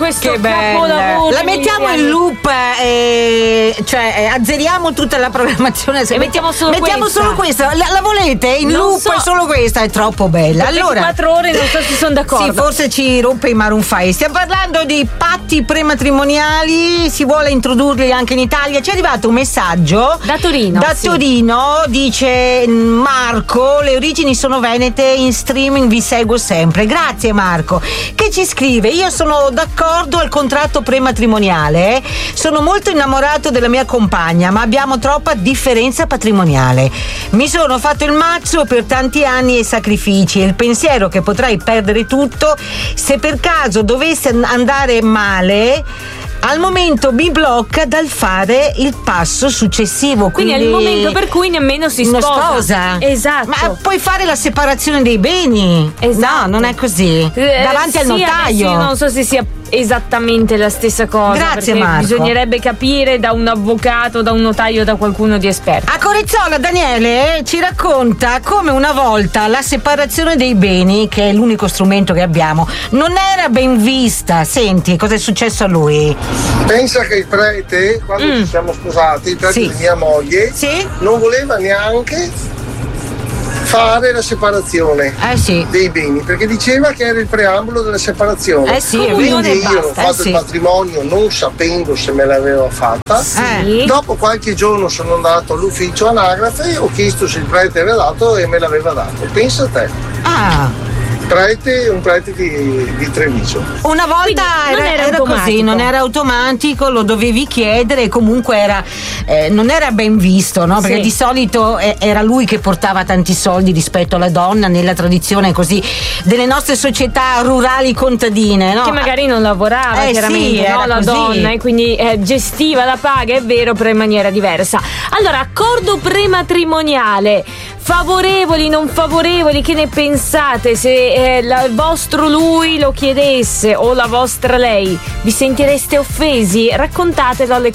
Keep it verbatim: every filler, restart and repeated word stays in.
questo che capolavoro. La mettiamo in loop, eh, cioè eh, azzeriamo tutta la programmazione e mettiamo solo mettiamo questa. solo questa. La, la volete? In non loop so. solo questa, è troppo bella. Allora, quattro ore non so se sono d'accordo. Sì, forse ci rompe i Maroon cinque. Stiamo parlando di patti prematrimoniali, si vuole introdurli anche in Italia. Ci è arrivato un messaggio da Torino. Da sì. Torino, dice Marco, le origini sono venete, in streaming vi seguo sempre. Grazie Marco, che ci scrive: io sono d'accordo al contratto prematrimoniale, sono molto innamorato della mia compagna, ma abbiamo troppa differenza patrimoniale. Mi sono fatto il mazzo per tanti anni e sacrifici e il pensiero che potrai perdere tutto se per caso dovesse andare male, al momento mi blocca dal fare il passo successivo. Quindi, quindi è il momento per cui nemmeno si sposa. sposa. Esatto. Ma puoi fare la separazione dei beni. Esatto. No, non è così. Eh, Davanti sì, al notaio. Io non so se sia esattamente la stessa cosa. Grazie, perché Marco. Bisognerebbe capire da un avvocato, da un notaio, da qualcuno di esperto. A Corizzola Daniele ci racconta come una volta la separazione dei beni, che è l'unico strumento che abbiamo, non era ben vista. Senti cosa è successo a lui. Pensa che il prete, quando mm. ci siamo sposati, il prete sì. di mia moglie, sì? non voleva neanche fare la separazione eh sì. dei beni, perché diceva che era il preambolo della separazione. Eh sì, quindi io ho fatto eh il sì. matrimonio non sapendo se me l'aveva fatta. Sì. Dopo qualche giorno sono andato all'ufficio anagrafe e ho chiesto se il prete aveva dato e me l'aveva dato. Pensa a te. Ah. Prete, un prete di, di Treviso. Una volta non era, era, era così, non era automatico, lo dovevi chiedere e comunque era eh, non era ben visto, no? Perché sì. di solito eh, era lui che portava tanti soldi rispetto alla donna nella tradizione così delle nostre società rurali contadine, no? Che magari non lavorava, eh, chiaramente, sì, no? La così. donna, e quindi eh, gestiva la paga, è vero, però in maniera diversa. Allora, accordo prematrimoniale. Favorevoli, non favorevoli, che ne pensate? Se eh, la, il vostro lui lo chiedesse o la vostra lei, vi sentireste offesi? Raccontatelo alle